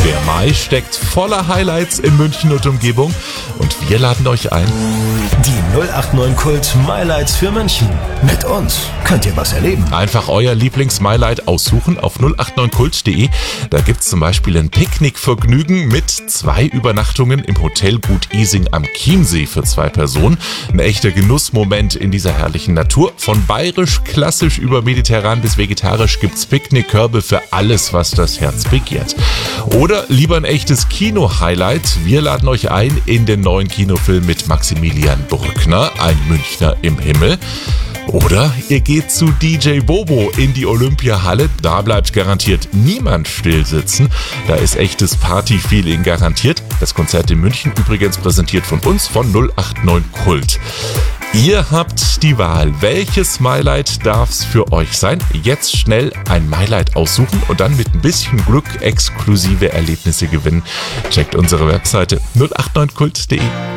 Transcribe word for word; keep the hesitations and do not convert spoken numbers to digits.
Der Mai steckt voller Highlights in München und Umgebung und wir laden euch ein. Die null acht neun Kult MyLights für München. Mit uns könnt ihr was erleben. Einfach euer Lieblings-MyLight aussuchen auf null acht neun kult punkt de. Da gibt's zum Beispiel ein Picknickvergnügen mit zwei Übernachtungen im Hotel Gut Ising am Chiemsee für zwei Personen. Ein echter Genussmoment in dieser herrlichen Natur. Von bayerisch, klassisch über mediterran bis vegetarisch gibt's Picknickkörbe für alles, was das Herz begehrt. Oder lieber ein echtes Kino-Highlight. Wir laden euch ein in den neuen Kinofilm mit Maximilian Brückner, ein Münchner im Himmel. Oder ihr geht zu D J Bobo in die Olympiahalle. Da bleibt garantiert niemand still sitzen. Da ist echtes Party-Feeling garantiert. Das Konzert in München übrigens präsentiert von uns, von null acht neun Kult. Ihr habt die Wahl. Welches MyLight darf's für euch sein? Jetzt schnell ein MyLight aussuchen und dann mit ein bisschen Glück exklusive Erlebnisse gewinnen. Checkt unsere Webseite null acht neun kult punkt de.